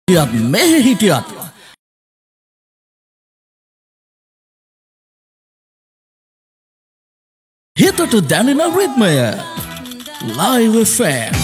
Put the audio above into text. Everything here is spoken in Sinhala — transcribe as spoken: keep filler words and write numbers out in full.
හිටියත් මෙහෙ හිටියත් හිතට දැනෙන රිද්මය Live F M